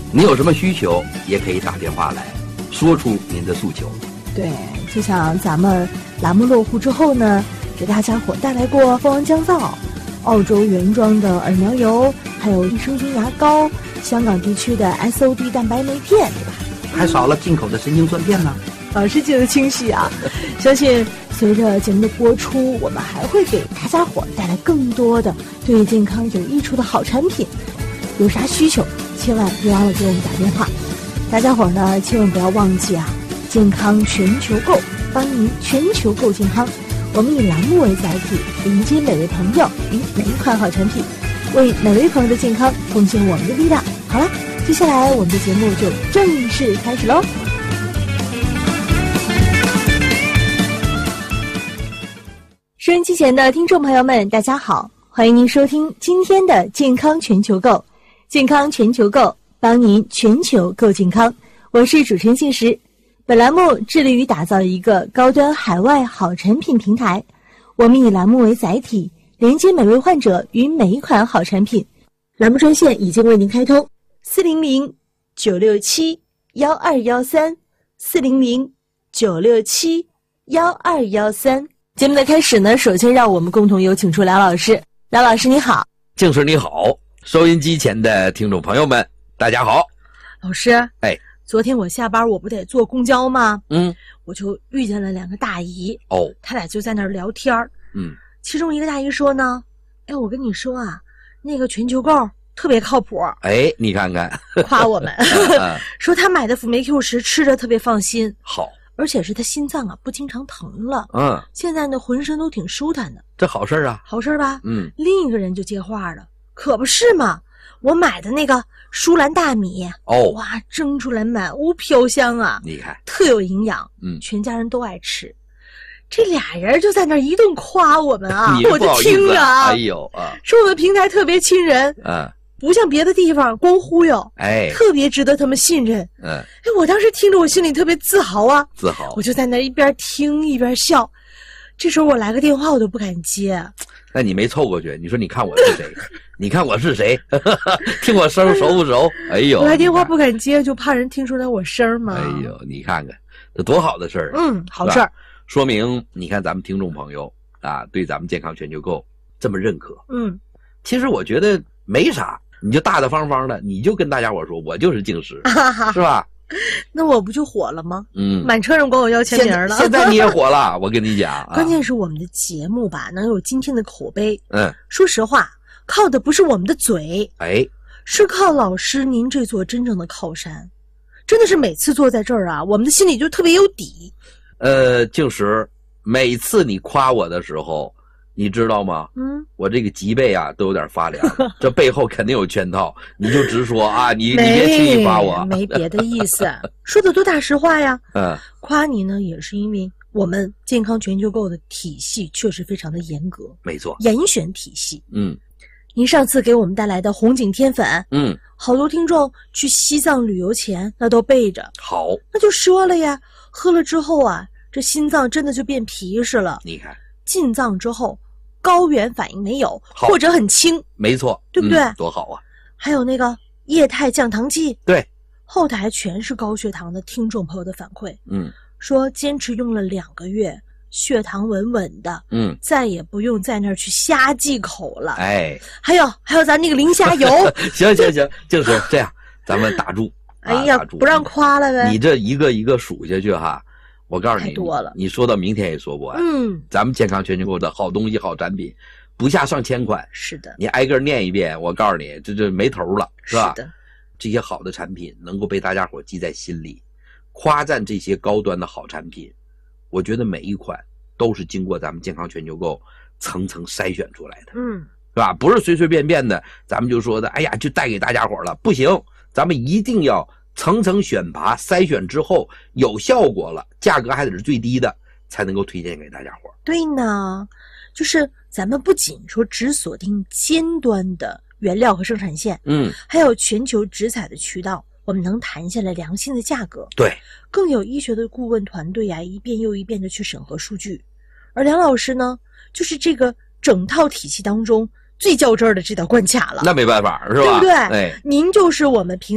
你有什么需求也可以打电话来说出您的诉求。 对，就像咱们栏目落户之后呢，给大家伙带来过蜂王降噪、澳洲原装的耳苗油，还有益生菌牙膏，香港地区的 SOD 蛋白酶片，对吧？ 还少了进口的神经酸片呢。 老师记得清晰啊！相信随着节目的播出，我们还会给大家伙带来更多的对健康有益处的好产品。有啥需求，千万别忘了给我们打电话。大家伙呢，千万不要忘记啊！健康全球购，帮您全球购健康。我们以栏目为载体，迎接每位朋友与每一款好产品，为每位朋友的健康奉献我们的力量。好了，接下来我们的节目就正式开始喽。收音机前的听众朋友们，大家好，欢迎您收听今天的健康全球购。健康全球购，帮您全球购健康。我是主持人信实。本栏目致力于打造一个高端海外好产品平台。我们以栏目为载体，连接每位患者与每一款好产品。栏目专线已经为您开通，400-967-1213，400-967-1213。节目的开始呢，首先让我们共同有请出梁老师。梁老师你好。 静师你好，收音机前的听众朋友们大家好。 老师，昨天我下班我不得坐公交吗？我就遇见了两个大姨。他俩就在那儿聊天。其中一个大姨说呢，我跟你说啊，那个全球购特别靠谱。 你看看， 夸我们说他买的辅酶 Q10吃着特别放心。 好， 而且是他心脏啊不经常疼了。现在呢浑身都挺舒坦的。 这好事啊。 好事吧？另一个人就接话了，可不是嘛，我买的那个舒兰大米，哇，蒸出来满屋飘香啊！你看，特有营养，全家人都爱吃。这俩人就在那儿一顿夸我们啊，我就听着啊，说我们平台特别亲人，不像别的地方光忽悠，特别值得他们信任。我当时听着我心里特别自豪啊，我就在那一边听一边笑。这时候我来个电话我都不敢接。 那你没凑过去，你说你看我是谁？你看我是谁？听我声熟不熟？我来电话不敢接，就怕人听出来我声嘛。 你看看这多好的事儿。 好事儿， 说明你看咱们听众朋友啊，对咱们健康全球购这么认可。其实我觉得没啥，你就大大方方的，你就跟大家伙说，我就是静师，是吧？ 那我不就火了吗？满车上管我要签名了。 现在你也火了，我跟你讲。 关键是我们的节目吧，能有今天的口碑。说实话，靠的不是我们的嘴，是靠老师您这座真正的靠山。真的是每次坐在这儿啊，我们的心里就特别有底。 静师，每次你夸我的时候，你知道吗？我这个脊背啊都有点发凉，这背后肯定有圈套。你就直说啊，你别轻易夸我， 没别的意思，说的多大实话呀。夸你呢也是因为我们健康全球购的体系确实非常的严格， 没错， 严选体系。您上次给我们带来的红景天粉，好多听众去西藏旅游前那都备着。 好， 那就说了呀，喝了之后啊，这心脏真的就变皮实了。 你看， 进藏之后高原反应没有，或者很轻。 没错， 对不对？ 多好啊！ 还有那个液态降糖剂， 对， 后台全是高血糖的听众朋友的反馈。说坚持用了2个月，血糖稳稳的，再也不用在那儿去瞎忌口了。还有咱那个磷虾油。 行，就是这样，咱们打住。 不让夸了呗。 你这一个一个数下去哈，我告诉你， 太多了， 你说到明天也说不完。咱们健康全球购的好东西、好产品，不下上千款。 是的， 你挨个念一遍，我告诉你，这没头了，是吧？ 是的， 这些好的产品能够被大家伙记在心里，夸赞这些高端的好产品，我觉得每一款都是经过咱们健康全球购层层筛选出来的。是吧？不是随随便便的，咱们就说的，就带给大家伙了，不行，咱们一定要层层选拔，筛选之后有效果了，价格还得是最低的，才能够推荐给大家伙。 对呢，就是咱们不仅说只锁定尖端的原料和生产线，还有全球直采的渠道，我们能谈下来良心的价格。 对， 更有医学的顾问团队啊，一遍又一遍的去审核数据。而梁老师呢，就是这个整套体系当中最较真儿的这道关卡了。 那没办法，是吧？ 对不对？您就是我们平